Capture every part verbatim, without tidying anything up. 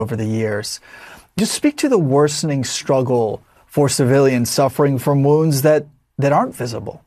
over the years. Just speak to the worsening struggle for civilians suffering from wounds that, that aren't visible.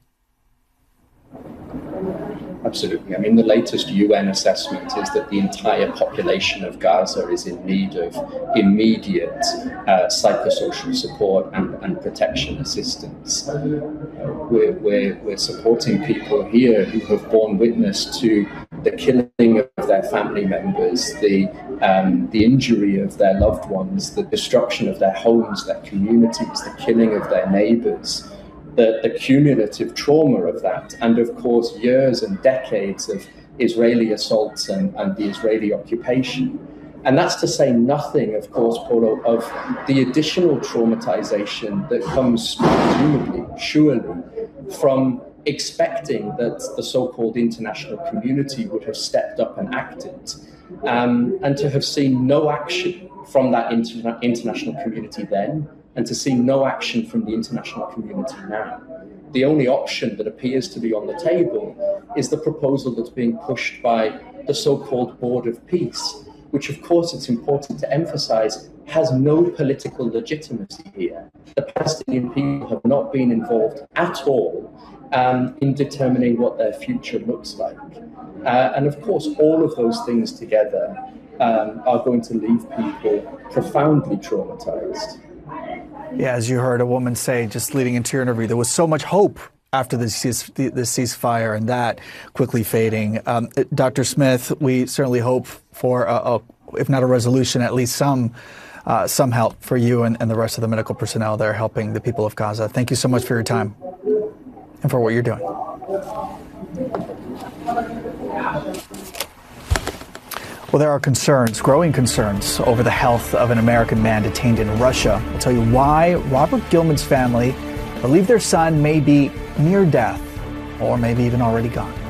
Absolutely. I mean, the latest U N assessment is that the entire population of Gaza is in need of immediate uh, psychosocial support and, and protection assistance. Uh, we're, we're, we're supporting people here who have borne witness to the killing of their family members, the, um, the injury of their loved ones, the destruction of their homes, their communities, the killing of their neighbors. The, the cumulative trauma of that, and of course years and decades of Israeli assaults and, and the Israeli occupation. And that's to say nothing, of course, Paulo, of the additional traumatization that comes presumably, surely, from expecting that the so-called international community would have stepped up and acted, um, and to have seen no action from that interna- international community then, and to see no action from the international community now. The only option that appears to be on the table is the proposal that's being pushed by the so-called Board of Peace, which of course it's important to emphasize has no political legitimacy here. The Palestinian people have not been involved at all um, in determining what their future looks like. Uh, and of course, all of those things together um, are going to leave people profoundly traumatized. Yeah, as you heard a woman say just leading into your interview, there was so much hope after the, cease, the, the ceasefire and that quickly fading. Um, Doctor Smith, we certainly hope for, a, a, if not a resolution, at least some uh, some help for you and, and the rest of the medical personnel there helping the people of Gaza. Thank you so much for your time and for what you're doing. Well, there are concerns, growing concerns, over the health of an American man detained in Russia. I'll tell you why Robert Gilman's family believe their son may be near death, or maybe even already gone.